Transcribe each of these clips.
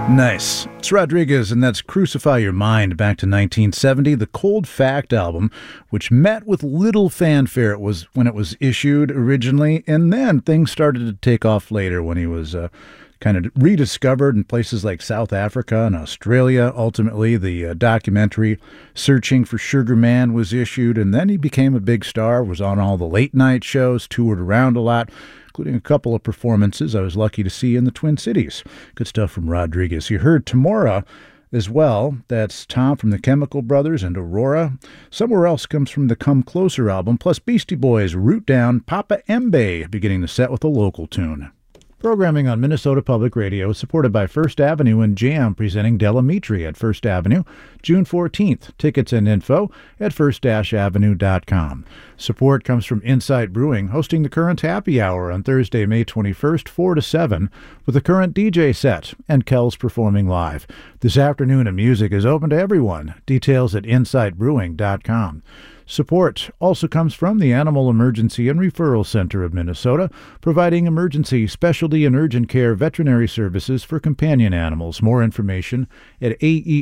Nice. It's Rodriguez, and that's Crucify Your Mind, back to 1970, the Cold Fact album, which met with little fanfare when it was issued originally, and then things started to take off later when he was kind of rediscovered in places like South Africa and Australia. Ultimately, the documentary Searching for Sugar Man was issued, and then he became a big star, was on all the late-night shows, toured around a lot, including a couple of performances I was lucky to see in the Twin Cities. Good stuff from Rodriguez. You heard Tamora as well. That's Tom from the Chemical Brothers and Aurora. Somewhere Else comes from the Come Closer album, plus Beastie Boys' Root Down, Papa Mbe, beginning the set with a local tune. Programming on Minnesota Public Radio is supported by First Avenue and Jam, presenting Delamitri at First Avenue, June 14th. Tickets and info at first-avenue.com. Support comes from Insight Brewing, hosting the Current Happy Hour on Thursday, May 21st, 4 to 7, with the Current DJ set and Kells performing live. This afternoon of music is open to everyone. Details at insightbrewing.com. Support also comes from the Animal Emergency and Referral Center of Minnesota, providing emergency, specialty, and urgent care veterinary services for companion animals. More information at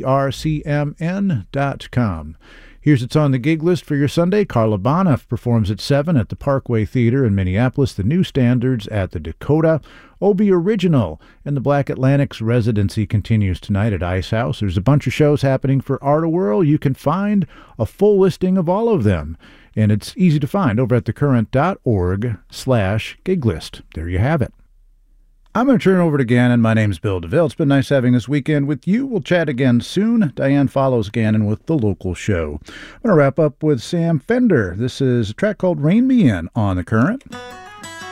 aercmn.com. Here's It's on the Gig List for your Sunday. Carla Bonoff performs at 7 at the Parkway Theater in Minneapolis, the New Standards at the Dakota. Obie Original and the Black Atlantic's residency continues tonight at Ice House. There's a bunch of shows happening for Art-A-Whirl. You can find a full listing of all of them, and it's easy to find over at thecurrent.org/giglist. There you have it. I'm going to turn it over to Gannon. My name's Bill DeVille. It's been nice having this weekend with you. We'll chat again soon. Diane follows Gannon with The Local Show. I'm going to wrap up with Sam Fender. This is a track called Rain Me In on The Current.